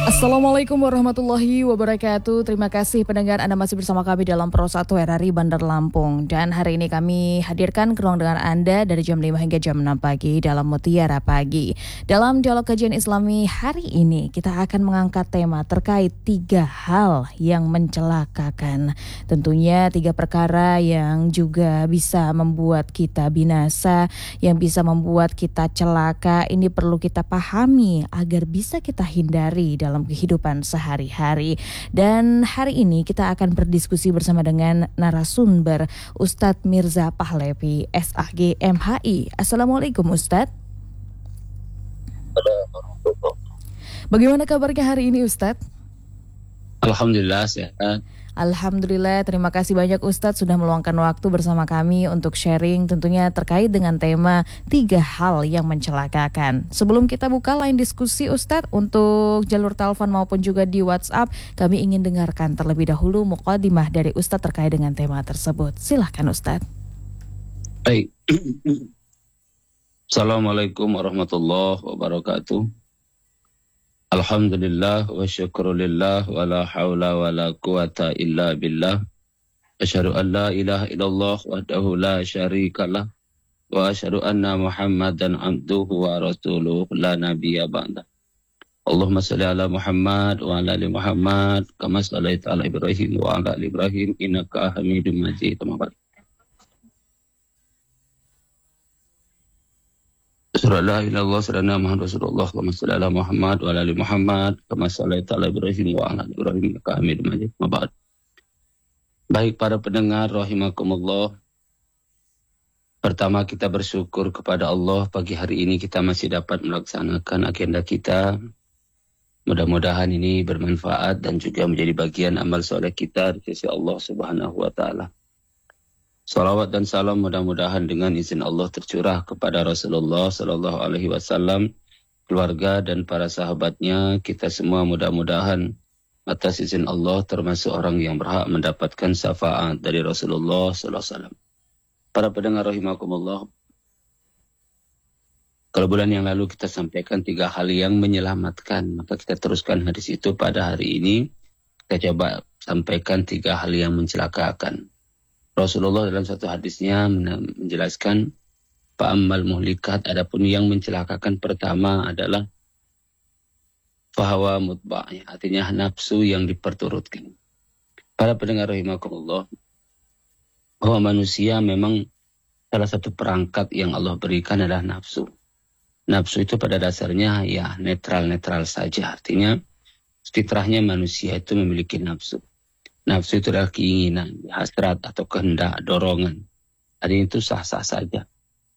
Assalamualaikum warahmatullahi wabarakatuh. Terima kasih pendengar Anda masih bersama kami dalam Pro 1 RRI Bandar Lampung. Dan hari ini kami hadirkan ke ruang dengan Anda dari jam 5 hingga jam 6 pagi dalam Mutiara Pagi. Dalam dialog kajian Islami hari ini kita akan mengangkat tema terkait 3 hal yang mencelakakan. Tentunya 3 perkara yang juga bisa membuat kita binasa, yang bisa membuat kita celaka. Ini perlu kita pahami agar bisa kita hindari dalam kehidupan sehari-hari. Dan hari ini kita akan berdiskusi bersama dengan narasumber Ustadz Mirza Pahlevi, SAG MHI. Assalamualaikum Ustadz. Bagaimana kabarnya hari ini Ustadz? Alhamdulillah sehat. Alhamdulillah, terima kasih banyak Ustadz sudah meluangkan waktu bersama kami untuk sharing tentunya terkait dengan tema 3 hal yang mencelakakan. Sebelum kita buka line diskusi Ustadz untuk jalur telepon maupun juga di WhatsApp, kami ingin dengarkan terlebih dahulu muqaddimah dari Ustadz terkait dengan tema tersebut. Silahkan Ustadz. Baik. Assalamualaikum warahmatullahi wabarakatuh. Alhamdulillah wa syukrulillah wa la hawla wa la quwata illa billah. Asyhadu an la ilaha illallah wahdahu la syarikalah wa asyhadu anna Muhammadan abduhu wa rasuluh la nabiyya ba'da. Allahumma shalli ala Muhammad wa ala ali Muhammad kama shallaita ala Ibrahim wa ala ali Ibrahim innaka Hamidum Majid. Surah ilallah surana Muhammad Rasulullah wa sallallahu Muhammad wa ali Muhammad kama sallaita ala Ibrahim wa ala Ibrahim innaka Hamidum Majid. Mabad. Baik para pendengar rahimakumullah. Pertama kita bersyukur kepada Allah pagi hari ini kita masih dapat melaksanakan agenda kita. Mudah-mudahan ini bermanfaat dan juga menjadi bagian amal soleh kita di sisi Allah Subhanahu wa taala. Salawat dan salam mudah-mudahan dengan izin Allah tercurah kepada Rasulullah Sallallahu Alaihi Wasallam, keluarga dan para sahabatnya. Kita semua mudah-mudahan atas izin Allah termasuk orang yang berhak mendapatkan syafaat dari Rasulullah Sallallahu Alaihi Wasallam. Para pendengar rahimakumullah, kalau bulan yang lalu kita sampaikan 3 hal yang menyelamatkan, maka kita teruskan hadis itu pada hari ini. Kita coba sampaikan 3 hal yang mencelakakan. Rasulullah dalam satu hadisnya menjelaskan fa'ammal muhlikat, adapun yang mencelakakan pertama adalah fahawa mutba'nya, artinya nafsu yang diperturutkan. Para pendengar rahimakumullah, bahwa manusia memang salah satu perangkat yang Allah berikan adalah nafsu. Nafsu itu pada dasarnya ya netral-netral saja, artinya fitrahnya manusia itu memiliki nafsu. Nafsu itu adalah keinginan, hasrat atau kehendak, dorongan. Artinya itu sah-sah saja.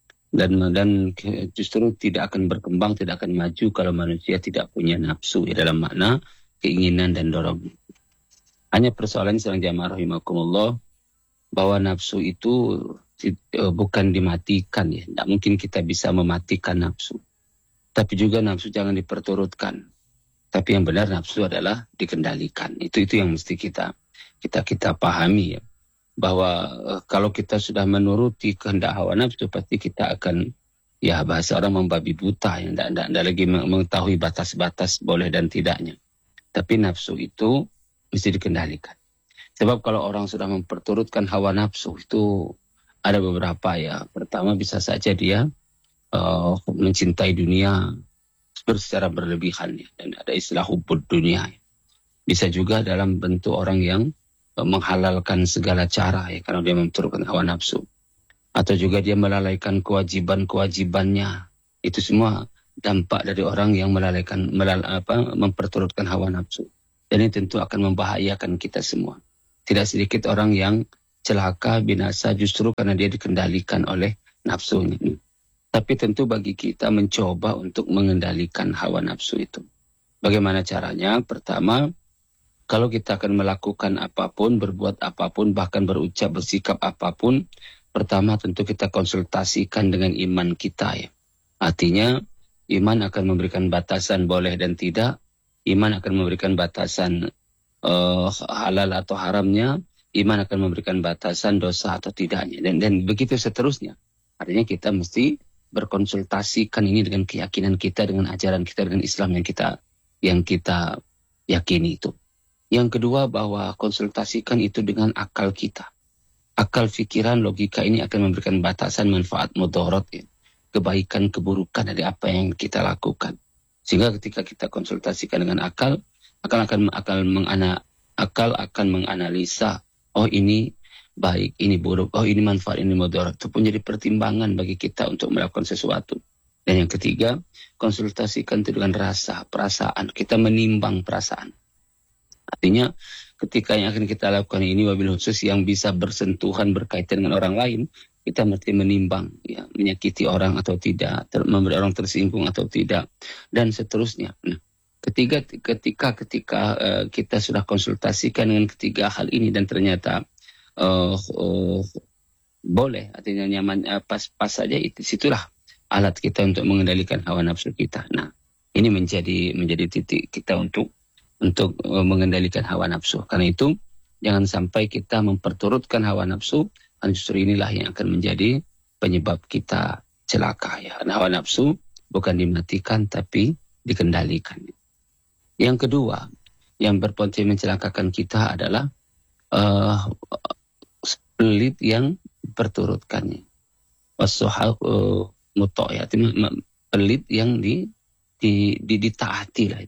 Dan justru tidak akan berkembang, tidak akan maju kalau manusia tidak punya nafsu ya, dalam makna keinginan dan dorongan. Hanya persoalan sedang jamaah rahimakumullah bahwa nafsu itu bukan dimatikan ya. Tidak mungkin kita bisa mematikan nafsu. Tapi juga nafsu jangan diperturutkan. Tapi yang benar nafsu adalah dikendalikan. Itu yang mesti kita pahami ya, bahwa kalau kita sudah menuruti kehendak hawa nafsu pasti kita akan ya bahasa orang membabi buta yang tidak lagi mengetahui batas-batas boleh dan tidaknya. Tapi nafsu itu mesti dikendalikan. Sebab kalau orang sudah memperturutkan hawa nafsu itu ada beberapa ya. Pertama bisa saja dia mencintai dunia secara berlebihan ya, dan ada istilah hubbud dunia ya. Bisa juga dalam bentuk orang yang menghalalkan segala cara ya, karena dia memperturutkan hawa nafsu. Atau juga dia melalaikan kewajiban-kewajibannya. Itu semua dampak dari orang yang memperturutkan hawa nafsu. Dan ini tentu akan membahayakan kita semua. Tidak sedikit orang yang celaka, binasa justru karena dia dikendalikan oleh nafsunya. Tapi tentu bagi kita mencoba untuk mengendalikan hawa nafsu itu. Bagaimana caranya? Pertama, kalau kita akan melakukan apapun, berbuat apapun, bahkan berucap, bersikap apapun, pertama tentu kita konsultasikan dengan iman kita ya. Artinya, iman akan memberikan batasan boleh dan tidak, iman akan memberikan batasan halal atau haramnya, iman akan memberikan batasan dosa atau tidaknya, dan begitu seterusnya. Artinya kita mesti berkonsultasikan ini dengan keyakinan kita, dengan ajaran kita, dengan Islam yang kita yakini itu. Yang kedua, bahwa konsultasikan itu dengan akal kita. Akal, pikiran, logika ini akan memberikan batasan manfaat mudarat, ya, kebaikan, keburukan dari apa yang kita lakukan. Sehingga ketika kita konsultasikan dengan akal, akal akan menganalisa, oh ini baik, ini buruk, oh ini manfaat, ini mudarat. Itu pun jadi pertimbangan bagi kita untuk melakukan sesuatu. Dan yang ketiga, konsultasikan itu dengan rasa, perasaan. Kita menimbang perasaan. Artinya ketika yang akan kita lakukan ini wabil khusus yang bisa bersentuhan berkaitan dengan orang lain, kita mesti menimbang, ya, menyakiti orang atau tidak, memberi orang tersinggung atau tidak, dan seterusnya. Nah, ketika kita sudah konsultasikan dengan ketiga hal ini dan ternyata boleh, artinya nyaman, pas saja, itu situlah alat kita untuk mengendalikan hawa nafsu kita. Nah, ini menjadi titik kita untuk mengendalikan hawa nafsu. Karena itu jangan sampai kita memperturutkan hawa nafsu, dan justru inilah yang akan menjadi penyebab kita celaka, ya. Karena hawa nafsu bukan dimatikan tapi dikendalikan. Yang kedua yang berpotensi mencelakakan kita adalah pelit yang berturutkannya. Wasuhal muto, ya, pelit yang ditaati lah.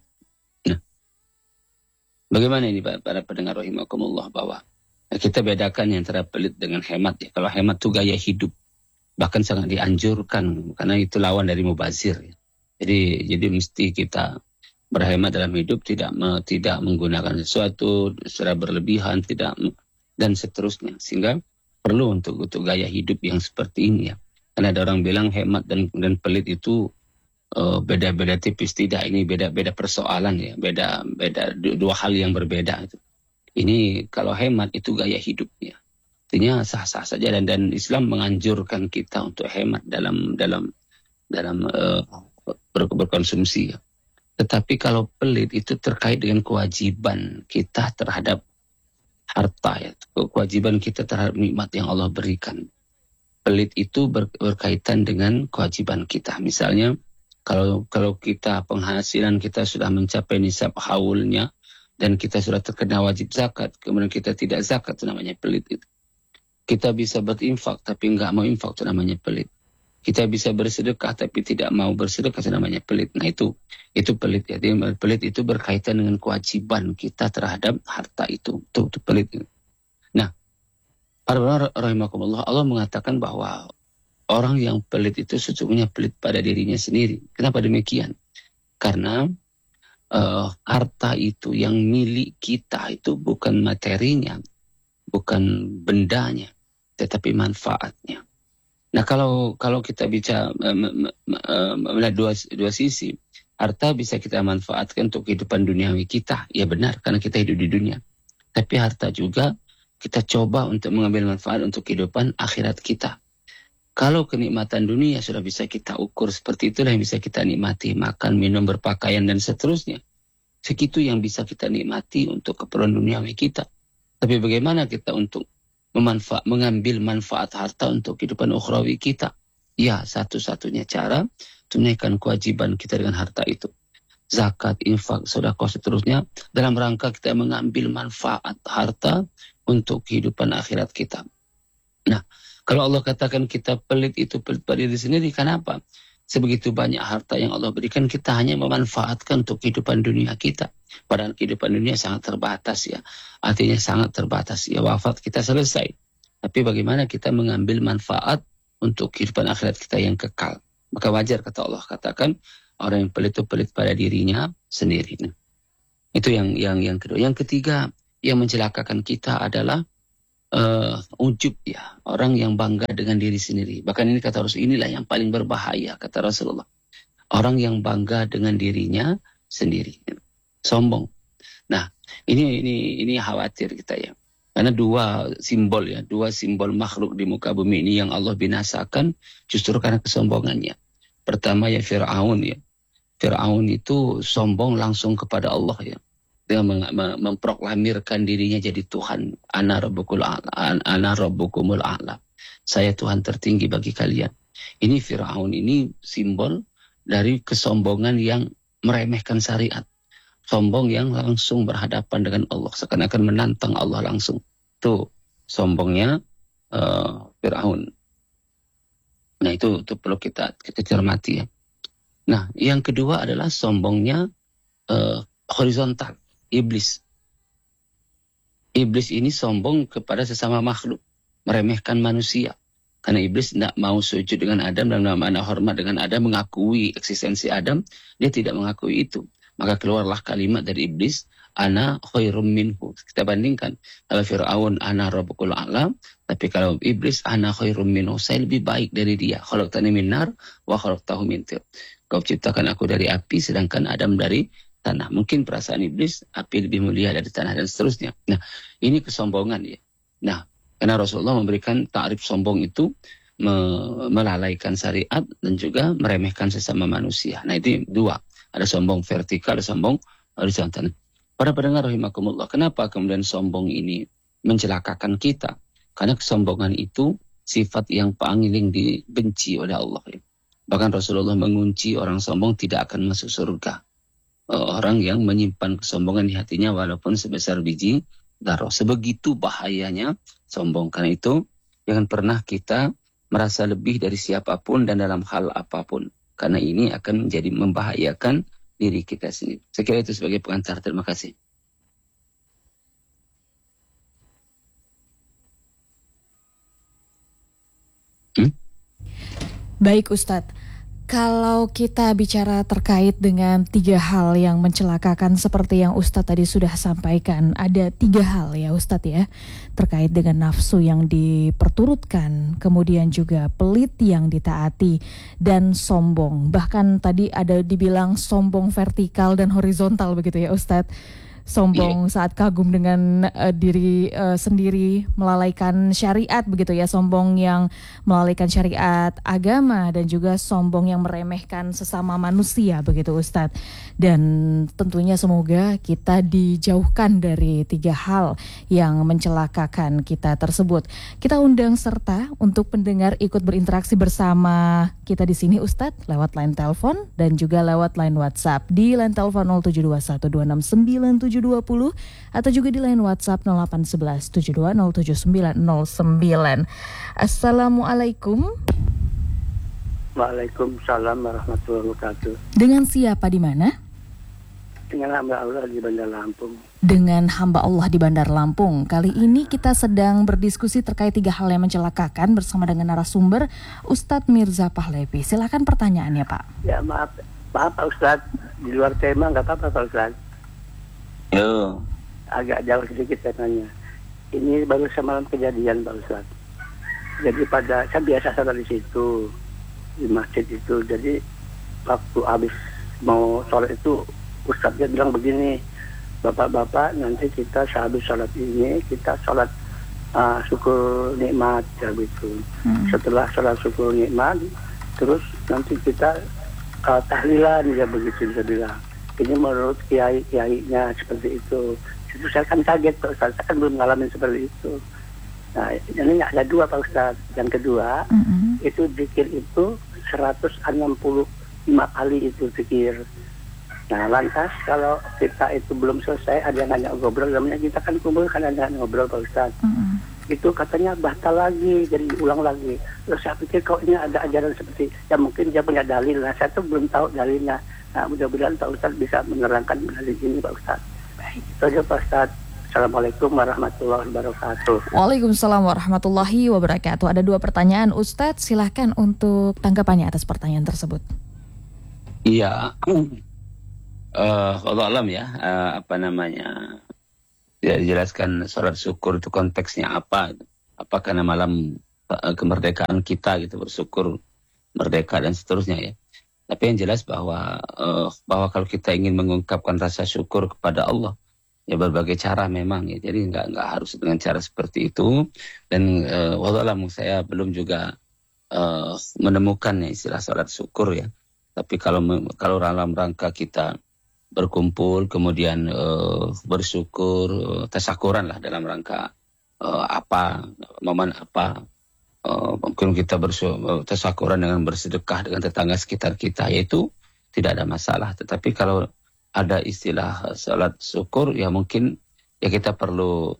Bagaimana ini para pendengar rahimakumullah, bahwa kita bedakan antara pelit dengan hemat, ya. Kalau hemat itu gaya hidup, bahkan sangat dianjurkan karena itu lawan dari mubazir, ya. Jadi mesti kita berhemat dalam hidup, tidak menggunakan sesuatu secara berlebihan, dan seterusnya. Sehingga perlu untuk gaya hidup yang seperti ini, ya. Karena ada orang bilang hemat dan pelit itu beda-beda tipis. Tidak, ini beda persoalan, ya, beda dua hal yang berbeda itu. Ini kalau hemat itu gaya hidupnya, artinya sah-sah saja, dan Islam menganjurkan kita untuk hemat dalam berkonsumsi, ya. Tetapi kalau pelit itu terkait dengan kewajiban kita terhadap harta, ya, kewajiban kita terhadap nikmat yang Allah berikan. Pelit itu berkaitan dengan kewajiban kita. Misalnya kalau kita penghasilan kita sudah mencapai nisab haulnya dan kita sudah terkena wajib zakat, kemudian kita tidak zakat, itu namanya pelit. Itu kita bisa berinfak tapi enggak mau infak, itu namanya pelit. Kita bisa bersedekah tapi tidak mau bersedekah, itu namanya pelit. Nah, itu pelit, ya. Pelit itu berkaitan dengan kewajiban kita terhadap harta itu pelit. Nah, para rahimakumullah, Allah mengatakan bahwa orang yang pelit itu sesungguhnya pelit pada dirinya sendiri. Kenapa demikian? Karena harta itu yang milik kita itu bukan materinya, bukan bendanya, tetapi manfaatnya. Nah, kalau kita bicara melihat dua sisi, harta bisa kita manfaatkan untuk kehidupan duniawi kita, ya benar, karena kita hidup di dunia. Tapi harta juga kita coba untuk mengambil manfaat untuk kehidupan akhirat kita. Kalau kenikmatan dunia sudah bisa kita ukur, seperti itulah yang bisa kita nikmati, makan, minum, berpakaian, dan seterusnya. Segitu yang bisa kita nikmati untuk keperluan duniawi kita. Tapi bagaimana kita untuk mengambil manfaat harta untuk kehidupan ukhrawi kita? Ya, satu-satunya cara, tunaikan kewajiban kita dengan harta itu. Zakat, infak, sedekah, seterusnya, dalam rangka kita mengambil manfaat harta untuk kehidupan akhirat kita. Nah, kalau Allah katakan kita pelit, itu pelit pada diri sendiri. Kenapa? Sebegitu banyak harta yang Allah berikan, kita hanya memanfaatkan untuk kehidupan dunia kita. Padahal kehidupan dunia sangat terbatas, ya. Artinya sangat terbatas, ya. Wafat kita selesai. Tapi bagaimana kita mengambil manfaat untuk kehidupan akhirat kita yang kekal? Maka wajar, kata Allah, katakan orang yang pelit itu pelit pada dirinya sendiri. Nah, itu yang kedua. Yang ketiga yang mencelakakan kita adalah ujub, ya, orang yang bangga dengan diri sendiri. Bahkan ini kata Rasul, inilah yang paling berbahaya, kata Rasulullah. Orang yang bangga dengan dirinya sendiri, sombong. Nah, ini khawatir kita, ya. Karena dua simbol makhluk di muka bumi ini yang Allah binasakan justru karena kesombongannya. Pertama, ya, Fir'aun, ya. Fir'aun itu sombong langsung kepada Allah, ya. Dia memproklamirkan dirinya jadi Tuhan. Ana rabbukumul a'la. Saya Tuhan tertinggi bagi kalian. Ini Fir'aun, ini simbol dari kesombongan yang meremehkan syariat. sombong yang langsung berhadapan dengan Allah, seakan-akan menantang Allah langsung. Itu sombongnya Fir'aun. Nah itu perlu kita cermati ya. Nah yang kedua adalah sombongnya horizontal, iblis. Iblis ini sombong kepada sesama makhluk, meremehkan manusia. Karena iblis tidak mau sujud dengan Adam dan mana hormat dengan Adam, mengakui eksistensi Adam, dia tidak mengakui itu. Maka keluarlah kalimat dari iblis, ana khairum minhu. Kita bandingkan, kalau Fir'aun ana rabbukul a'lam, tapi kalau iblis ana khairum minhu, saya lebih baik dari dia. Khalaqtani min nar wa khalaqtahu min tin. Kau ciptakan aku dari api, sedangkan Adam dari tanah. Mungkin perasaan iblis, api lebih mulia dari tanah dan seterusnya. Nah, ini kesombongan ya. Nah, karena Rasulullah memberikan ta'rif sombong itu melalaikan syariat dan juga meremehkan sesama manusia. Nah itu dua. Ada sombong vertikal, ada sombong horizontal. Para pendengar rahimakumullah, kenapa kemudian sombong ini mencelakakan kita? Karena kesombongan itu sifat yang paling dibenci oleh Allah. Bahkan Rasulullah mengunci orang sombong tidak akan masuk surga. Orang yang menyimpan kesombongan di hatinya walaupun sebesar biji darah. Sebegitu bahayanya sombong. Karena itu jangan pernah kita merasa lebih dari siapapun dan dalam hal apapun. Karena ini akan menjadi membahayakan diri kita sendiri. Saya kira itu sebagai pengantar. Terima kasih. Baik Ustadz. Kalau kita bicara terkait dengan 3 hal yang mencelakakan seperti yang Ustadz tadi sudah sampaikan, ada 3 hal ya Ustadz ya, terkait dengan nafsu yang diperturutkan, kemudian juga pelit yang ditaati, dan sombong. Bahkan tadi ada dibilang sombong vertikal dan horizontal begitu ya Ustadz. Sombong saat kagum dengan diri sendiri, melalaikan syariat begitu ya, sombong yang melalaikan syariat agama, dan juga sombong yang meremehkan sesama manusia begitu Ustadz. Dan tentunya semoga kita dijauhkan dari 3 hal yang mencelakakan kita tersebut. Kita undang serta untuk pendengar ikut berinteraksi bersama kita di sini Ustadz lewat line telepon dan juga lewat line WhatsApp di line telepon 0721269720 atau juga di line WhatsApp 081172079909. Assalamualaikum. Waalaikumsalam warahmatullahi wabarakatuh. Dengan siapa di mana? Dengan hamba Allah di Bandar Lampung. Dengan hamba Allah di Bandar Lampung. Kali ini kita sedang berdiskusi terkait 3 hal yang mencelakakan bersama dengan narasumber Ustadz Mirza Pahlevi. Silakan pertanyaannya Pak. Ya maaf Pak Ustadz, di luar tema nggak apa-apa Pak Ustadz. Yo. Agak jauh sedikit temanya. Ini baru semalam kejadian Pak Ustadz. Jadi saya biasa sholat di situ, di masjid itu. Jadi waktu habis mau sholat itu Ustadznya bilang begini, bapak-bapak nanti kita sehabis sholat ini kita sholat syukur nikmat ya gitu. Setelah sholat syukur nikmat terus nanti kita tahlilan ya begitu dia bilang. Ini menurut kiainya seperti itu. Itu saya kan kaget Pak Ustadz, saya kan belum ngalamin seperti itu. Nah ini ada 2 Pak Ustadz. Yang kedua itu zikir itu 165 kali itu zikir. Nah lantas kalau kita itu belum selesai, ada yang nanya ngobrol, namanya kita kan kumpul kan ada ngobrol Pak Ustadz. Itu katanya batal lagi, jadi ulang lagi. Terus saya pikir kok ini ada ajaran seperti, ya mungkin dia punya dalil. Nah saya tuh belum tahu dalilnya. Nah mudah-mudahan Pak Ustadz bisa menerangkan dalil ini Pak Ustadz. Baik. Itu aja Pak Ustadz. Assalamualaikum warahmatullahi wabarakatuh. Waalaikumsalam warahmatullahi wabarakatuh. Ada 2 pertanyaan Ustadz, silahkan untuk tanggapannya atas pertanyaan tersebut. Iya. Allah alam ya, ya dijelaskan sholat syukur itu konteksnya apa? Apa karena malam kemerdekaan kita gitu, bersyukur merdeka dan seterusnya ya. Tapi yang jelas bahwa kalau kita ingin mengungkapkan rasa syukur kepada Allah, ya berbagai cara memang ya. Jadi nggak harus dengan cara seperti itu. Dan wallahu alam saya belum juga menemukan istilah sholat syukur ya. Tapi kalau dalam rangka kita berkumpul kemudian bersyukur, tasyakuran lah dalam rangka momen apa, mungkin kita tasyakuran dengan bersedekah dengan tetangga sekitar kita, yaitu tidak ada masalah. Tetapi kalau ada istilah salat syukur, ya mungkin ya kita perlu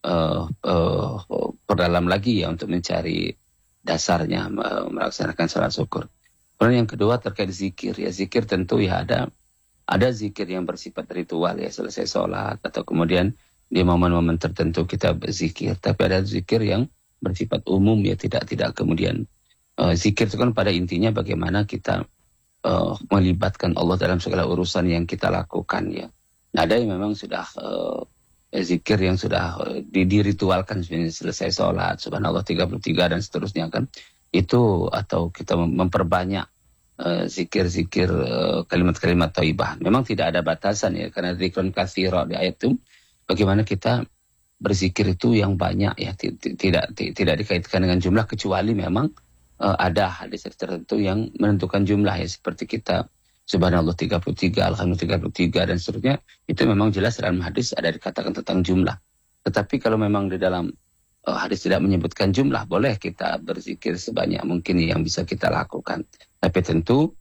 perdalam lagi ya untuk mencari dasarnya melaksanakan salat syukur. Kemudian yang kedua terkait zikir, ya zikir tentu ya ada zikir yang bersifat ritual ya selesai sholat atau kemudian di momen-momen tertentu kita berzikir. Tapi ada zikir yang bersifat umum ya tidak kemudian zikir itu kan pada intinya bagaimana kita melibatkan Allah dalam segala urusan yang kita lakukan ya. Nah, ada yang memang sudah zikir yang sudah diritualkan selesai sholat subhanallah 33 dan seterusnya kan itu, atau kita memperbanyak zikir-zikir kalimat-kalimat thayyibah. Memang tidak ada batasan ya, karena dzikrun katsira di ayat itu bagaimana kita berzikir itu yang banyak ya, tidak dikaitkan dengan jumlah kecuali memang ada hadis tertentu yang menentukan jumlah ya, seperti kita subhanallah 33, alhamdulillah 33 dan seterusnya, itu memang jelas dalam hadis ada dikatakan tentang jumlah. Tetapi kalau memang di dalam hadis tidak menyebutkan jumlah, boleh kita berzikir sebanyak mungkin yang bisa kita lakukan. Tapi tentu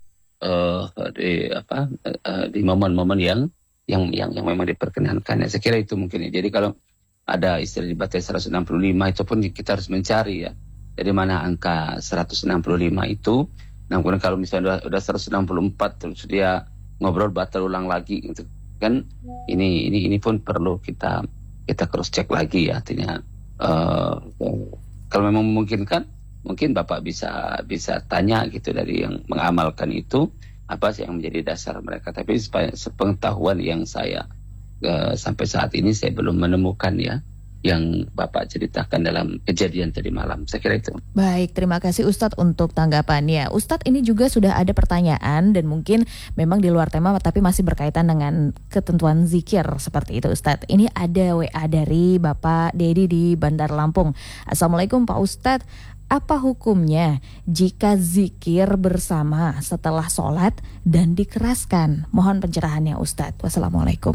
di momen-momen yang memang diperkenankan. Ya, saya kira itu mungkin ya. Jadi kalau ada istilah dibaca 165 itu pun kita harus mencari ya. Dari mana angka 165 itu. Nah, kemudian kalau misalnya udah 164 terus dia ngobrol batal ulang lagi gitu kan, ini pun perlu kita cross check lagi ya. Artinya kalau memang memungkinkan, mungkin Bapak bisa tanya gitu dari yang mengamalkan itu apa sih yang menjadi dasar mereka. Tapi sepengetahuan yang saya sampai saat ini saya belum menemukan ya yang Bapak ceritakan dalam kejadian tadi malam. Saya kira itu. Baik, terima kasih Ustadz untuk tanggapannya. Ustadz, ini juga sudah ada pertanyaan dan mungkin memang di luar tema tapi masih berkaitan dengan ketentuan zikir seperti itu Ustadz. Ini ada WA dari Bapak Dedi di Bandar Lampung. Assalamualaikum Pak Ustadz. Apa hukumnya jika zikir bersama setelah sholat dan dikeraskan? Mohon pencerahannya Ustadz. Wassalamualaikum.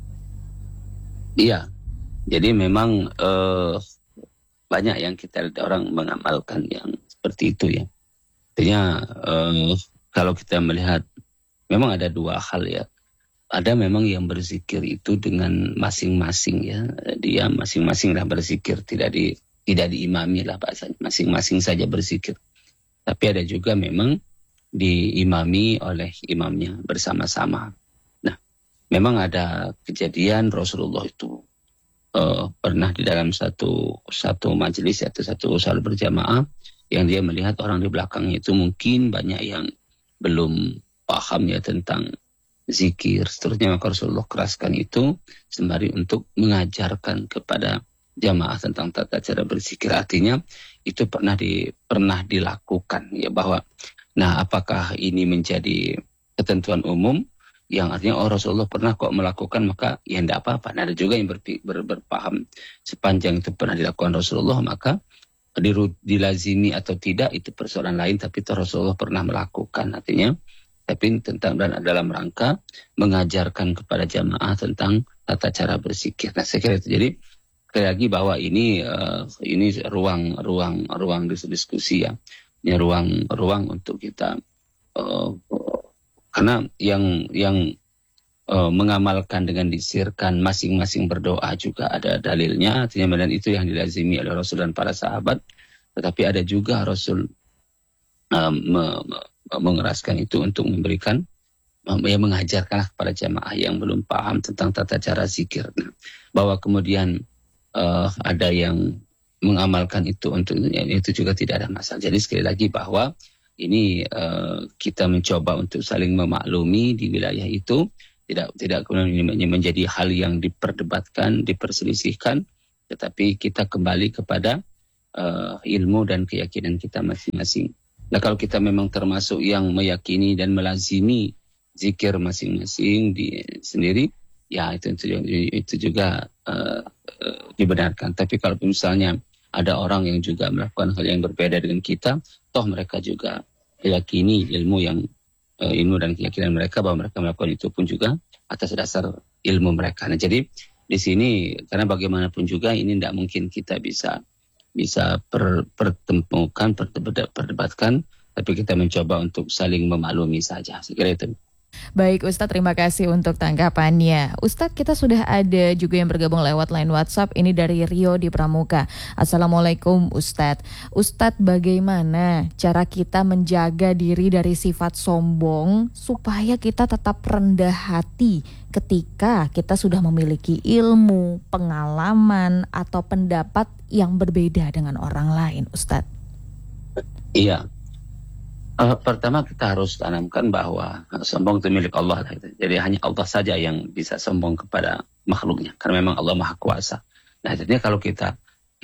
Iya. Jadi memang banyak yang kita lihat orang mengamalkan yang seperti itu ya. Artinya kalau kita melihat memang ada dua hal ya. Ada memang yang berzikir itu dengan masing-masing ya. Dia masing-masing lah berzikir, tidak diimami lah bahasanya. Masing-masing saja berzikir. Tapi ada juga memang diimami oleh imamnya bersama-sama. Nah, memang ada kejadian Rasulullah itu pernah di dalam satu majelis atau satu salat berjamaah yang dia melihat orang di belakangnya itu mungkin banyak yang belum paham ya tentang zikir seterusnya, maka Rasulullah keraskan itu sembari untuk mengajarkan kepada jamaah tentang tata cara berzikir. Artinya itu pernah dilakukan ya, bahwa nah apakah ini menjadi ketentuan umum yang artinya Rasulullah pernah kok melakukan maka ya tidak apa-apa. Nah, ada juga yang berpaham sepanjang itu pernah dilakukan Rasulullah maka dilazimi atau tidak itu persoalan lain, tapi itu Rasulullah pernah melakukan. Artinya tapi tentang dan dalam rangka mengajarkan kepada jamaah tentang tata cara berzikir. Nah, saya kira itu. Jadi sekali lagi bahwa ini ruang diskusi ya. Ini ruang untuk kita karena yang mengamalkan dengan disirkan masing-masing berdoa juga ada dalilnya, artinya dan itu yang dilazimi oleh Rasul dan para sahabat. Tetapi ada juga Rasul mengeraskan itu untuk memberikan mengajarkan kepada jamaah yang belum paham tentang tata cara zikir. Nah, bahwa kemudian ada yang mengamalkan itu untuk itu juga tidak ada masalah. Jadi sekali lagi bahwa ini kita mencoba untuk saling memaklumi di wilayah itu, tidak kemudian menjadi hal yang diperdebatkan, diperselisihkan, tetapi kita kembali kepada ilmu dan keyakinan kita masing-masing. Nah, kalau kita memang termasuk yang meyakini dan melazimi zikir masing-masing sendiri, ya itu juga dibenarkan. Tapi kalau misalnya ada orang yang juga melakukan hal yang berbeda dengan kita, toh mereka juga meyakini ilmu dan keyakinan mereka bahwa mereka melakukan itu pun juga atas dasar ilmu mereka. Nah, jadi di sini karena bagaimanapun juga ini tidak mungkin kita bisa perdebatkan, tapi kita mencoba untuk saling memaklumi saja. Saya kira itu. Baik Ustadz, terima kasih untuk tanggapannya. Ustadz, kita sudah ada juga yang bergabung lewat line WhatsApp. Ini dari Rio di Pramuka. Assalamualaikum Ustadz. Ustadz, bagaimana cara kita menjaga diri dari sifat sombong supaya kita tetap rendah hati ketika kita sudah memiliki ilmu, pengalaman, atau pendapat yang berbeda dengan orang lain, Ustadz? Iya. Pertama kita harus tanamkan bahwa sombong itu milik Allah. Jadi hanya Allah saja yang bisa sombong kepada makhluknya. Karena memang Allah Maha Kuasa. Nah, jadinya kalau kita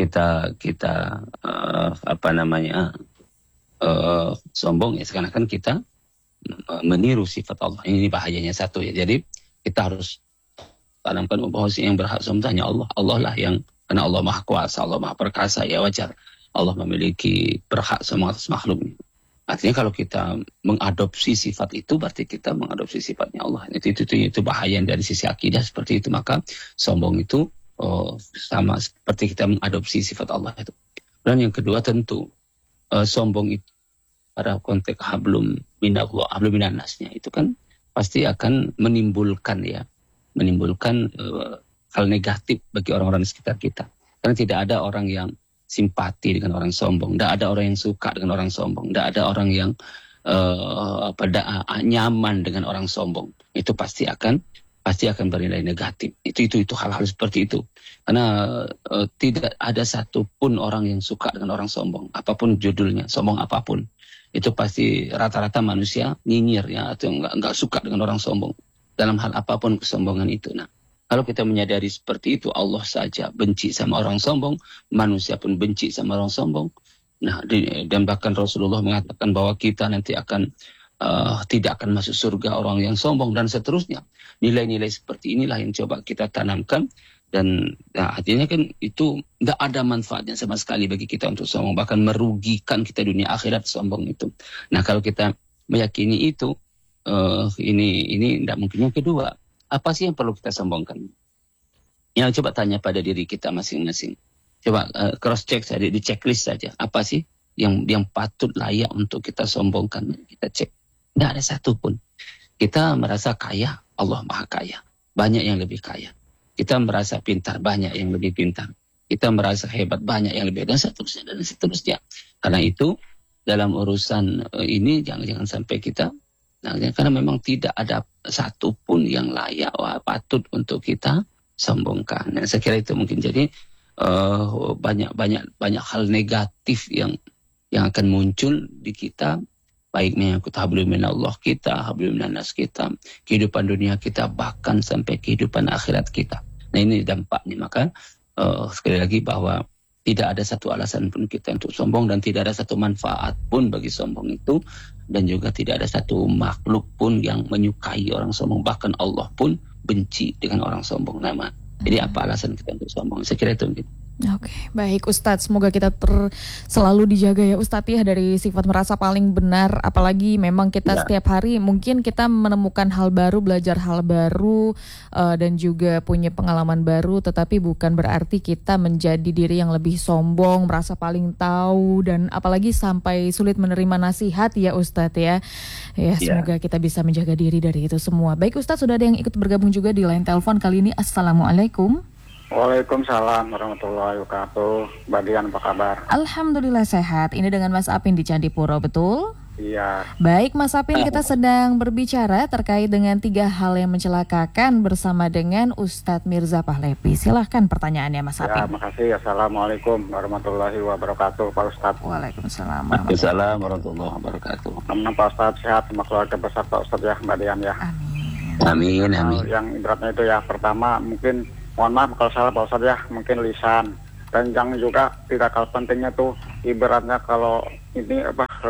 sombong, ya seakan-akan kita meniru sifat Allah. Ini bahayanya satu ya. Jadi kita harus tanamkan bahwa yang berhak sombong hanya Allah. Allah lah yang, karena Allah Maha Kuasa, Allah Maha Perkasa, ya wajar Allah memiliki berhak sombong atas makhluknya. Artinya kalau kita mengadopsi sifat itu, berarti kita mengadopsi sifatnya Allah. Itu bahaya dari sisi akidah seperti itu. Maka sombong itu sama seperti kita mengadopsi sifat Allah itu. Dan yang kedua tentu sombong itu pada konteks hablum minallah, hablum minannasnya itu kan pasti akan menimbulkan hal negatif bagi orang-orang di sekitar kita. Karena tidak ada orang yang simpati dengan orang sombong, tidak ada orang yang suka dengan orang sombong, tidak ada orang yang nyaman dengan orang sombong. Itu pasti akan bernilai negatif. Itu hal-hal seperti itu. Karena tidak ada satupun orang yang suka dengan orang sombong, apapun judulnya, sombong apapun. Itu pasti rata-rata manusia nyinyir ya, atau enggak suka dengan orang sombong dalam hal apapun kesombongan itu. Nah, kalau kita menyadari seperti itu, Allah saja benci sama orang sombong, manusia pun benci sama orang sombong. Nah, dan bahkan Rasulullah mengatakan bahwa kita nanti akan tidak akan masuk surga orang yang sombong dan seterusnya. Nilai-nilai seperti inilah yang coba kita tanamkan, dan artinya kan itu tidak ada manfaatnya sama sekali bagi kita untuk sombong, bahkan merugikan kita dunia akhirat sombong itu. Nah, kalau kita meyakini itu, ini tidak mungkin. Yang kedua, apa sih yang perlu kita sombongkan? Ya, coba tanya pada diri kita masing-masing. Coba cross check saja, di checklist saja. Apa sih yang patut layak untuk kita sombongkan? Kita cek. Tidak ada satupun. Kita merasa kaya, Allah Maha Kaya. Banyak yang lebih kaya. Kita merasa pintar, banyak yang lebih pintar. Kita merasa hebat, banyak yang lebih, dan seterusnya, dan seterusnya. Karena itu dalam urusan ini jangan sampai kita. Nah, karena memang tidak ada satupun yang layak patut untuk kita sombongkan. Nah, saya kira itu mungkin jadi banyak hal negatif yang akan muncul di kita, baik menyangkut hablum minallah kita, hablum minannas kita, kehidupan dunia kita, bahkan sampai kehidupan akhirat kita. Nah, ini dampaknya. Maka sekali lagi bahwa tidak ada satu alasan pun kita untuk sombong, dan tidak ada satu manfaat pun bagi sombong itu, dan juga tidak ada satu makhluk pun yang menyukai orang sombong, bahkan Allah pun benci dengan orang sombong. Jadi apa alasan kita untuk sombong? Saya kira itu mungkin. Oke, baik Ustadz, semoga kita selalu dijaga ya Ustadz ya dari sifat merasa paling benar. Apalagi memang kita setiap hari mungkin kita menemukan hal baru, belajar hal baru, dan juga punya pengalaman baru. Tetapi bukan berarti kita menjadi diri yang lebih sombong, merasa paling tahu, dan apalagi sampai sulit menerima nasihat ya Ustadz ya. Ya, semoga kita bisa menjaga diri dari itu semua. Baik Ustadz, sudah ada yang ikut bergabung juga di line telepon kali ini. Assalamualaikum. Waalaikumsalam warahmatullahi wabarakatuh. Badian, apa kabar? Alhamdulillah sehat. Ini dengan Mas Apin di Candipuro, betul? Iya. Baik Mas Apin, kita sedang berbicara terkait dengan 3 hal yang mencelakakan bersama dengan Ustadz Mirza Pahlevi. Silahkan pertanyaannya Mas Apin. Ya, makasih. Assalamualaikum warahmatullahi wabarakatuh Pak Ustadz. Waalaikumsalam. Waalaikumsalam warahmatullahi wabarakatuh. Teman Pak Ustadz sehat sama keluarga besar Pak Ustadz ya, Mbak Dian ya. Amin. Yang ibaratnya itu ya, pertama mungkin mohon maaf kalau salah Pak Ustadz ya, mungkin lisan. Dan jangan juga tidak kalah pentingnya tuh ibaratnya kalau ini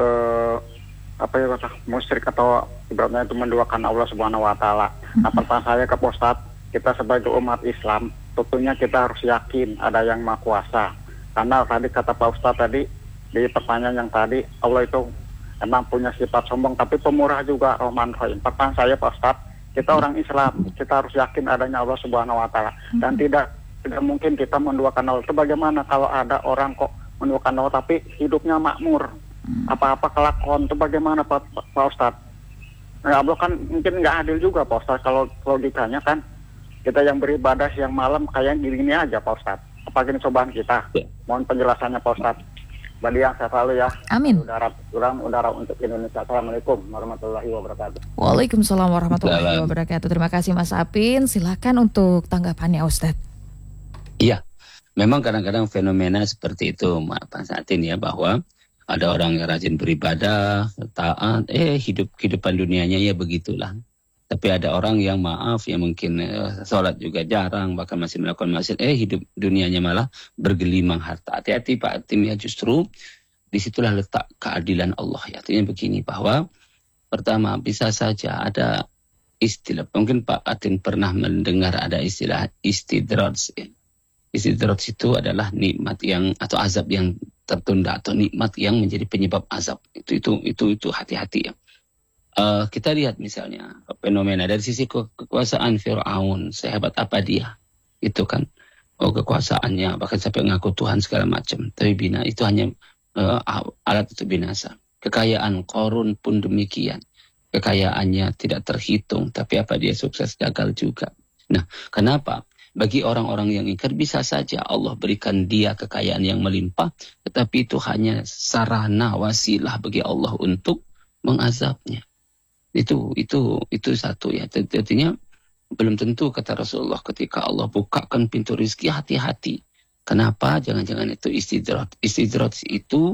musyrik atau ibaratnya itu menduakan Allah Subhanahu wa taala. Nah, pertanyaan saya ke Pak Ustadz, kita sebagai umat Islam tentunya kita harus yakin ada yang Maha Kuasa. Karena tadi kata Pak Ustadz tadi di pertanyaan yang tadi, Allah itu emang punya sifat sombong tapi pemurah juga, Rahman Rahim. Pertanyaan saya Pak Ustadz, kita orang Islam, kita harus yakin adanya Allah Subhanahu wa taala, dan tidak mungkin kita menduakan Allah. Itu bagaimana kalau ada orang kok menduakan Allah tapi hidupnya makmur, apa-apa kelakon, itu bagaimana Pak Ustadz? Ya Allah kan mungkin nggak adil juga Pak Ustadz, kalau logikanya kan kita yang beribadah siang malam kayak gini aja Pak Ustadz. Apa gini cobaan kita? Mohon penjelasannya Pak Ustadz. Badiang saya selalu ya. Amin. Udara untuk Indonesia. Assalamualaikum warahmatullahi wabarakatuh. Waalaikumsalam warahmatullahi wabarakatuh. Terima kasih Mas Apin. Silakan untuk tanggapannya Ustadz. Iya, memang kadang-kadang fenomena seperti itu Pak Satin ya, bahwa ada orang yang rajin beribadah, taat, kehidupan dunianya ya begitulah. Tapi ada orang yang maaf, yang mungkin sholat juga jarang, bahkan masih melakukan maksiat, hidup dunianya malah bergelimang harta. Hati-hati Pak Atim ya, justru disitulah letak keadilan Allah ya. Artinya begini, bahwa pertama bisa saja ada istilah, mungkin Pak Atim pernah mendengar ada istilah istidraj. Istidraj itu adalah nikmat yang atau azab yang tertunda atau nikmat yang menjadi penyebab azab. Itu hati-hati ya. Kita lihat misalnya fenomena dari sisi kekuasaan Fir'aun, sehebat apa dia, itu kan kekuasaannya bahkan sampai mengaku Tuhan segala macam, tapi itu hanya alat untuk binasa. Kekayaan Qarun pun demikian, kekayaannya tidak terhitung, tapi apa dia sukses gagal juga. Nah, kenapa? Bagi orang-orang yang ingkar bisa saja Allah berikan dia kekayaan yang melimpah, tetapi itu hanya sarana wasilah bagi Allah untuk mengazabnya. Itu satu ya. Artinya belum tentu, kata Rasulullah, ketika Allah bukakan pintu rezeki, hati-hati. Kenapa? Jangan-jangan itu istidraj. Istidraj itu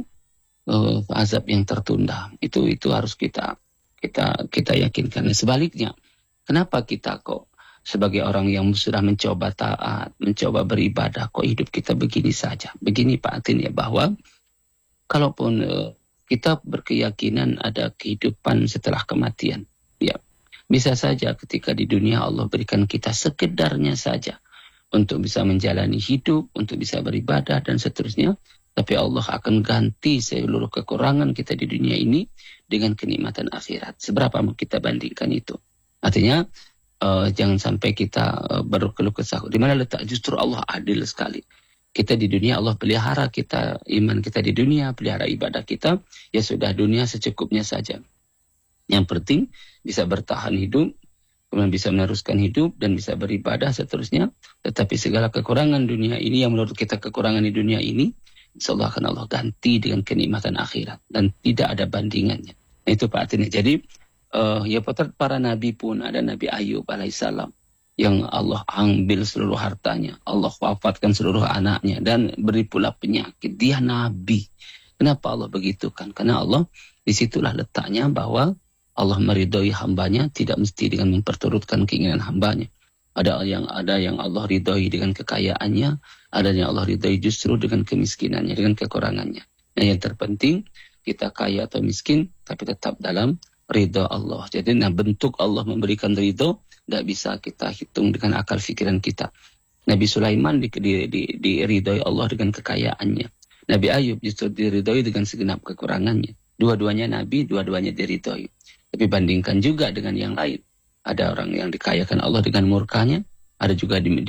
azab yang tertunda. Itu harus kita yakinkan. Sebaliknya, kenapa kita kok sebagai orang yang sudah mencoba taat, mencoba beribadah, kok hidup kita begini saja? Begini Pak Atin ya, bahwa kalaupun kita berkeyakinan ada kehidupan setelah kematian. Ya, bisa saja ketika di dunia Allah berikan kita sekedarnya saja untuk bisa menjalani hidup, untuk bisa beribadah dan seterusnya. Tapi Allah akan ganti seluruh kekurangan kita di dunia ini dengan kenikmatan akhirat. Seberapa mau kita bandingkan itu? Artinya jangan sampai kita berkeluh kesah. Di mana letak justru Allah adil sekali. Kita di dunia Allah pelihara kita, iman kita di dunia, pelihara ibadah kita, ya sudah dunia secukupnya saja. Yang penting bisa bertahan hidup, kemudian bisa meneruskan hidup dan bisa beribadah seterusnya. Tetapi segala kekurangan dunia ini yang menurut kita kekurangan di dunia ini, insya Allah akan Allah ganti dengan kenikmatan akhirat dan tidak ada bandingannya. Nah, itu Pak Atin. Jadi ya potret para nabi pun, ada Nabi Ayub alaihissalam yang Allah ambil seluruh hartanya, Allah wafatkan seluruh anaknya dan beri pula penyakit. Dia nabi. Kenapa Allah begitu kan? Karena Allah disitulah letaknya bahwa Allah meridhoi hambanya tidak mesti dengan memperturutkan keinginan hambanya. Ada yang Allah ridhoi dengan kekayaannya, ada yang Allah ridhoi justru dengan kemiskinannya, dengan kekurangannya. Nah, yang terpenting kita kaya atau miskin tapi tetap dalam ridho Allah. Jadi bentuk Allah memberikan ridho tidak bisa kita hitung dengan akal fikiran kita. Nabi Sulaiman diridhoi Allah dengan kekayaannya. Nabi Ayub justru diridhoi dengan segenap kekurangannya. Dua-duanya Nabi, dua-duanya diridhoi. Tapi bandingkan juga dengan yang lain. Ada orang yang dikayakan Allah dengan murkanya, ada juga di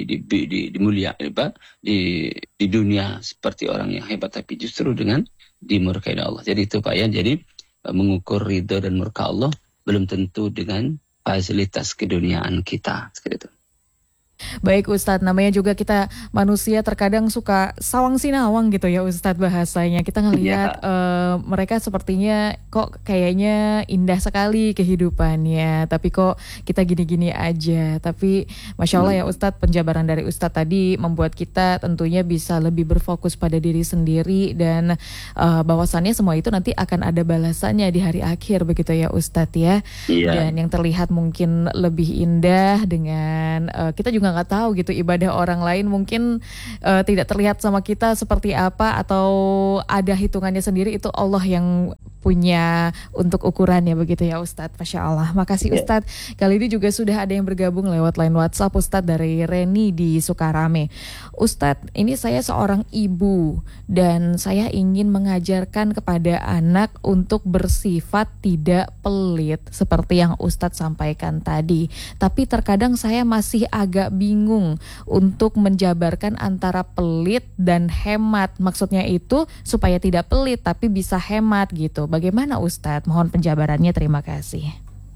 dunia seperti orang yang hebat, tapi justru dengan dimurkai Allah. Jadi itu Pak ya. Jadi mengukur ridho dan murka Allah belum tentu dengan fasilitas keduniaan kita, seperti itu. Baik Ustadz, namanya juga kita manusia terkadang suka sawang sinawang gitu ya Ustadz bahasanya. Kita ngelihat mereka sepertinya kok kayaknya indah sekali kehidupannya, tapi kok kita gini-gini aja. Tapi Masya Allah ya Ustadz, penjabaran dari Ustadz tadi membuat kita tentunya bisa lebih berfokus pada diri sendiri dan bahwasannya semua itu nanti akan ada balasannya di hari akhir begitu ya Ustadz ya. Dan yang terlihat mungkin lebih indah dengan kita juga nggak tahu gitu ibadah orang lain mungkin tidak terlihat sama kita seperti apa atau ada hitungannya sendiri, itu Allah yang punya untuk ukurannya begitu ya Ustadz. Masya Allah, makasih Ustadz. Kali ini juga sudah ada yang bergabung lewat line WhatsApp Ustadz dari Reni di Sukarame. Ustadz, ini saya seorang ibu dan saya ingin mengajarkan kepada anak untuk bersifat tidak pelit seperti yang Ustadz sampaikan tadi. Tapi terkadang saya masih agak bingung untuk menjabarkan antara pelit dan hemat. Maksudnya itu supaya tidak pelit tapi bisa hemat gitu. Bagaimana Ustadz? Mohon penjabarannya, terima kasih.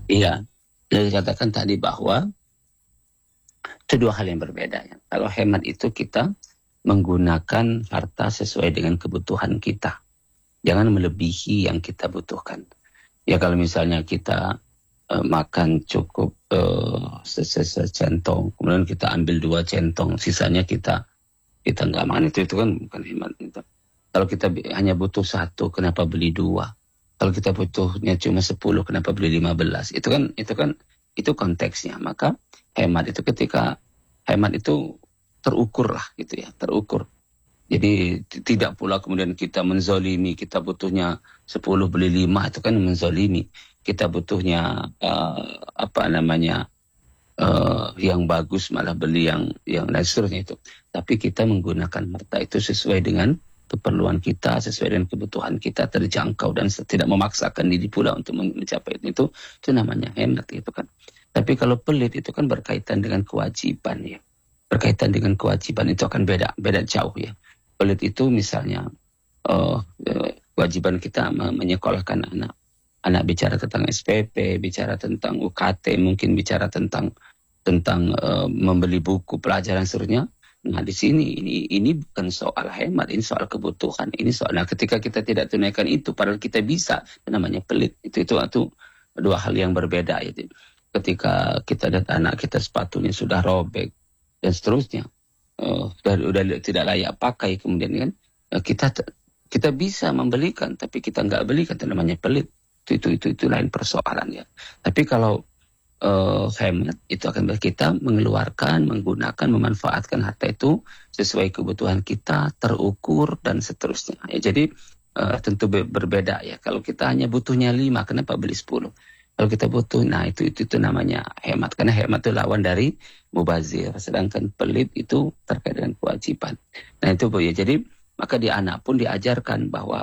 Iya, jadi dikatakan tadi bahwa itu dua hal yang berbeda. Ya. Kalau hemat itu kita menggunakan harta sesuai dengan kebutuhan kita. Jangan melebihi yang kita butuhkan. Ya kalau misalnya kita makan cukup secentong, kemudian kita ambil 2 centong, sisanya kita nggak makan, itu kan bukan hemat. Itu. Kalau kita hanya butuh 1, kenapa beli 2? Kalau kita butuhnya cuma 10, kenapa beli 15? Itu konteksnya. Maka hemat itu ketika hemat itu terukur lah gitu ya, terukur. Jadi tidak pula kemudian kita menzolimi, kita butuhnya 10 beli 5, itu kan menzolimi. Kita butuhnya yang bagus malah beli yang lain seterusnya itu. Tapi kita menggunakan harta itu sesuai dengan keperluan kita, sesuai dengan kebutuhan kita, terjangkau dan tidak memaksakan diri pula untuk mencapai itu namanya hemat itu kan. Tapi kalau pelit itu kan berkaitan dengan kewajiban ya. Berkaitan dengan kewajiban itu akan beda jauh ya. Pelit itu misalnya kewajiban kita menyekolahkan anak bicara tentang SPP, bicara tentang UKT, mungkin bicara tentang membeli buku pelajaran seterusnya. Nah di sini ini bukan soal hemat, ini soal kebutuhan, ini soal. Nah ketika kita tidak tunaikan itu, padahal kita bisa, itu namanya pelit. Itu dua hal yang berbeda ya. Ketika kita lihat anak kita sepatunya sudah robek dan seterusnya, udah tidak layak pakai, kemudian kan kita bisa membelikan, tapi kita nggak belikan, itu namanya pelit. Itu lain persoalan ya. Tapi kalau hemat itu akan kita mengeluarkan, menggunakan, memanfaatkan harta itu sesuai kebutuhan kita, terukur dan seterusnya. Ya, jadi tentu berbeda ya. Kalau kita hanya butuhnya 5, kenapa beli 10? Kalau kita butuh, nah itu namanya hemat. Karena hemat itu lawan dari mubazir. Sedangkan pelit itu terkait dengan kewajiban. Nah itu ya. Jadi maka di anak pun diajarkan bahwa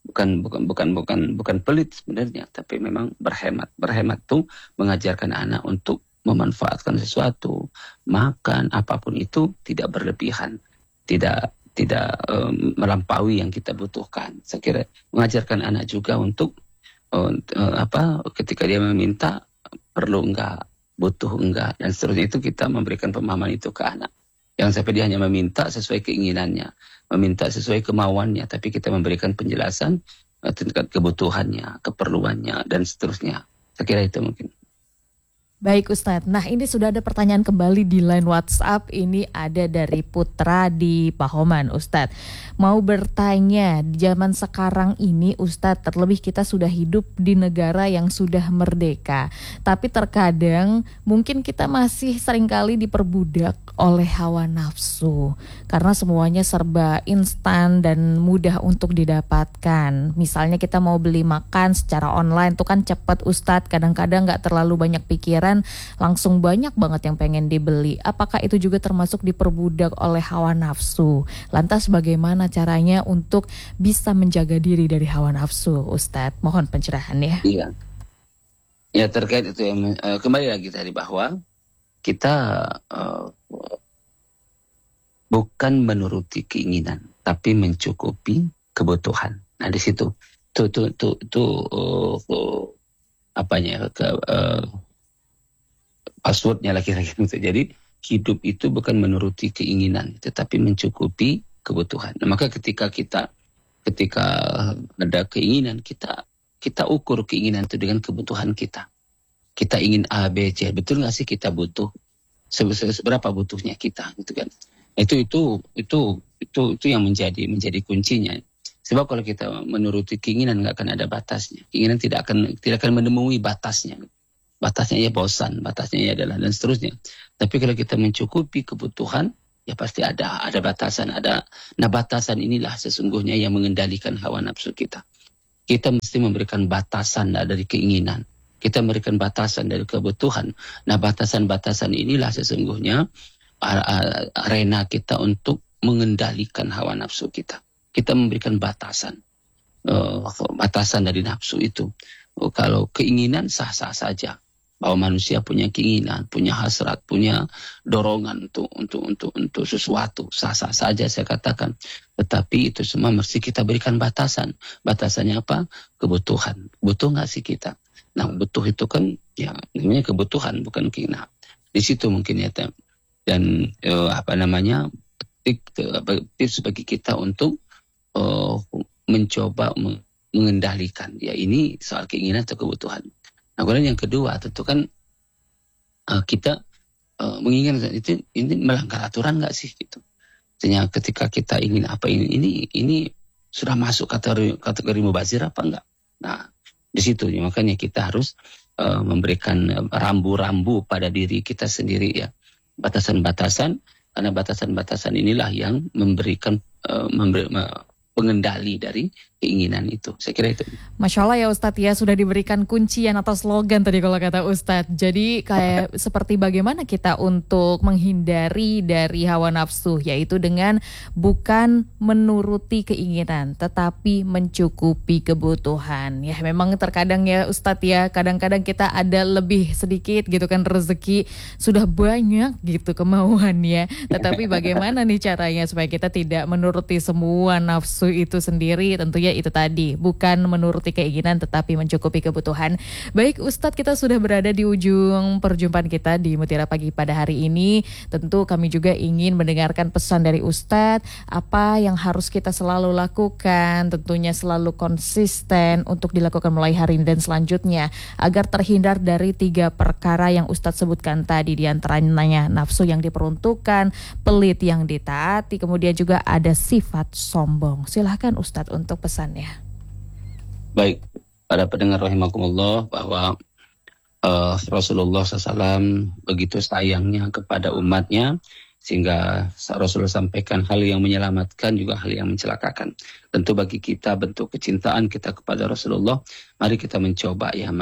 bukan pelit sebenarnya, tapi memang berhemat. Berhemat itu mengajarkan anak untuk memanfaatkan sesuatu, makan apapun itu tidak berlebihan, tidak melampaui yang kita butuhkan. Saya kira mengajarkan anak juga untuk ketika dia meminta perlu enggak, butuh enggak, dan seterusnya itu kita memberikan pemahaman itu ke anak. Jangan sampai dia hanya meminta sesuai keinginannya, meminta sesuai kemauannya, tapi kita memberikan penjelasan tentang kebutuhannya, keperluannya, dan seterusnya. Saya kira itu mungkin. Baik Ustadz, nah ini sudah ada pertanyaan kembali di line WhatsApp. Ini ada dari Putra di Pahoman Ustadz. Mau bertanya, di zaman sekarang ini Ustadz, terlebih kita sudah hidup di negara yang sudah merdeka. Tapi terkadang mungkin kita masih seringkali diperbudak oleh hawa nafsu. Karena semuanya serba instan dan mudah untuk didapatkan. Misalnya kita mau beli makan secara online itu kan cepat Ustadz. Kadang-kadang gak terlalu banyak pikiran, langsung banyak banget yang pengen dibeli. Apakah itu juga termasuk diperbudak oleh hawa nafsu? Lantas bagaimana caranya untuk bisa menjaga diri dari hawa nafsu, Ustadz? Mohon pencerahannya. Iya. Ya terkait itu kembali lagi tadi bahwa kita bukan menuruti keinginan, tapi mencukupi kebutuhan. Nah di situ passwordnya lagi-lagi. Jadi hidup itu bukan menuruti keinginan, tetapi mencukupi kebutuhan. Nah, maka ketika ada keinginan, kita ukur keinginan itu dengan kebutuhan kita. Kita ingin A, B, C, betul nggak sih kita butuh? Seberapa butuhnya kita, gitu kan? Itu yang menjadi kuncinya. Sebab kalau kita menuruti keinginan nggak akan ada batasnya. Keinginan tidak akan menemui batasnya. Batasnya ya bosan, batasnya ya adalah dan seterusnya. Tapi kalau kita mencukupi kebutuhan, ya pasti ada batasan, Nah batasan inilah sesungguhnya yang mengendalikan hawa nafsu kita. Kita mesti memberikan batasan dari keinginan. Kita memberikan batasan dari kebutuhan. Nah batasan-batasan inilah sesungguhnya arena kita untuk mengendalikan hawa nafsu kita. Kita memberikan batasan dari nafsu itu. Kalau keinginan sah-sah saja. Bahwa manusia punya keinginan, punya hasrat, punya dorongan untuk sesuatu, sah-sah saja saya katakan. Tetapi itu semua mesti kita berikan batasan. Batasannya apa? Kebutuhan. Butuh nggak sih kita? Nah, butuh itu kan ya namanya kebutuhan, bukan keinginan. Di situ mungkin ya, dan tips bagi kita untuk mencoba mengendalikan. Ya, ini soal keinginan atau kebutuhan. Nah, kemudian yang kedua tentu kan kita menginginkan itu, ini melanggar aturan nggak sih gitu. Artinya ketika kita ingin apa ini sudah masuk kategori mubazir apa enggak. Nah, di situ ya, makanya kita harus memberikan rambu-rambu pada diri kita sendiri ya, batasan-batasan, karena batasan-batasan inilah yang memberikan pengendali dari keinginan itu. Saya kira itu. Masya Allah ya Ustadz ya, sudah diberikan kuncian atau slogan tadi kalau kata Ustadz. Jadi kayak seperti bagaimana kita untuk menghindari dari hawa nafsu, yaitu dengan bukan menuruti keinginan tetapi mencukupi kebutuhan. Ya memang terkadang ya Ustadz ya, kadang-kadang kita ada lebih sedikit gitu kan rezeki, sudah banyak gitu kemauannya. Tetapi bagaimana nih caranya supaya kita tidak menuruti semua nafsu itu sendiri? Tentunya itu tadi, bukan menuruti keinginan tetapi mencukupi kebutuhan. Baik Ustadz, kita sudah berada di ujung perjumpaan kita di Mutiara Pagi pada hari ini. Tentu kami juga ingin mendengarkan pesan dari Ustadz, apa yang harus kita selalu lakukan, tentunya selalu konsisten untuk dilakukan mulai hari ini dan selanjutnya, agar terhindar dari 3 perkara yang Ustadz sebutkan tadi, diantaranya nafsu yang diperuntukkan, pelit yang ditaati, kemudian juga ada sifat sombong. Silahkan Ustadz untuk pesannya. Baik, para pendengar rahimakumullah, bahwa Rasulullah SAW begitu sayangnya kepada umatnya, sehingga Rasulullah sampaikan hal yang menyelamatkan juga hal yang mencelakakan. Tentu bagi kita bentuk kecintaan kita kepada Rasulullah, mari kita mencoba ya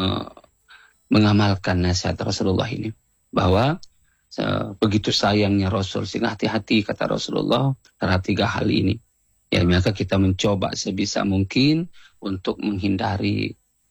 mengamalkan nasihat Rasulullah ini, bahwa begitu sayangnya Rasul, sehingga hati-hati kata Rasulullah terhadap 3 hal ini. Ya, maka kita mencoba sebisa mungkin untuk menghindari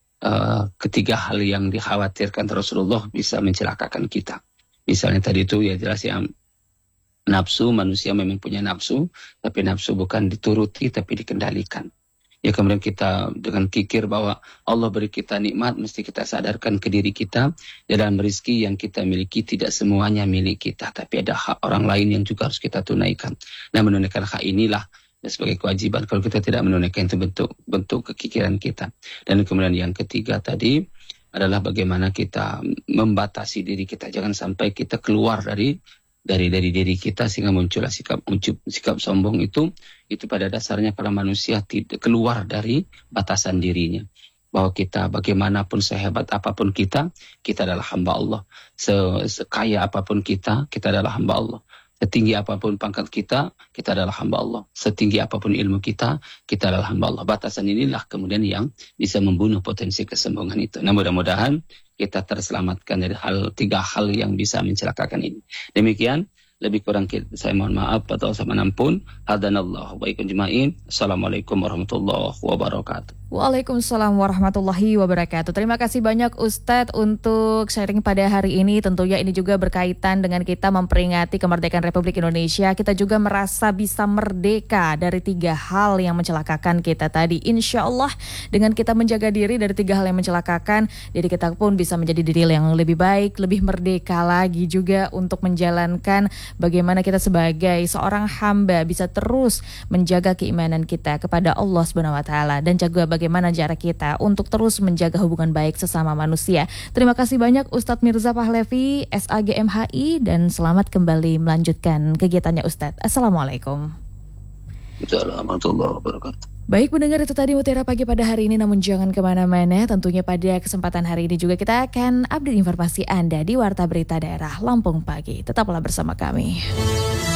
ketiga hal yang dikhawatirkan Rasulullah bisa mencelakakan kita. Misalnya tadi itu ya jelas ya, nafsu, manusia memang punya nafsu, tapi nafsu bukan dituruti tapi dikendalikan. Ya, kemudian kita dengan kikir bahwa Allah beri kita nikmat, mesti kita sadarkan ke diri kita, dalam rezeki yang kita miliki tidak semuanya milik kita, tapi ada hak orang lain yang juga harus kita tunaikan. Nah, menunaikan hak inilah sebagai kewajiban. Kalau kita tidak menunaikan itu bentuk kekikiran kita. Dan kemudian yang ketiga tadi adalah bagaimana kita membatasi diri kita, jangan sampai kita keluar dari diri kita sehingga muncullah sikap sombong itu pada dasarnya para manusia tidak keluar dari batasan dirinya, bahwa kita bagaimanapun sehebat apapun kita adalah hamba Allah, sekaya apapun kita adalah hamba Allah. Setinggi apapun pangkat kita adalah hamba Allah. Setinggi apapun ilmu kita adalah hamba Allah. Batasan inilah kemudian yang bisa membunuh potensi kesombongan itu. Nah, mudah-mudahan kita terselamatkan dari 3 hal yang bisa mencelakakan ini. Demikian, lebih kurang saya mohon maaf atau sama ampun. Hadanallahu wa iyyakum jami'in. Assalamualaikum warahmatullahi wabarakatuh. Waalaikumsalam warahmatullahi wabarakatuh. Terima kasih banyak Ustadz untuk sharing pada hari ini. Tentunya ini juga berkaitan dengan kita memperingati kemerdekaan Republik Indonesia. Kita juga merasa bisa merdeka dari 3 hal yang mencelakakan kita tadi. Insya Allah dengan kita menjaga diri dari 3 hal yang mencelakakan, diri kita pun bisa menjadi diri yang lebih baik, lebih merdeka lagi juga untuk menjalankan bagaimana kita sebagai seorang hamba bisa terus menjaga keimanan kita kepada Allah Subhanahu wa taala, dan juga bagaimana cara kita untuk terus menjaga hubungan baik sesama manusia. Terima kasih banyak Ustadz Mirza Pahlevi, SAG MHI, dan selamat kembali melanjutkan kegiatannya Ustadz. Assalamualaikum. Warahmatullahi wabarakatuh. Baik pendengar, itu tadi Mutiara Pagi pada hari ini, namun jangan kemana-mana. Tentunya pada kesempatan hari ini juga kita akan update informasi Anda di Warta Berita Daerah Lampung Pagi. Tetaplah bersama kami.